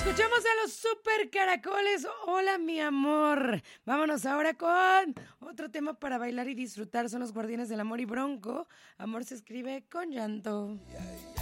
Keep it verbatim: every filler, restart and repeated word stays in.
Escuchamos a los super caracoles. Hola, mi amor. Vámonos ahora con otro tema para bailar y disfrutar. Son los Guardianes del Amor y Bronco. Amor se escribe con llanto.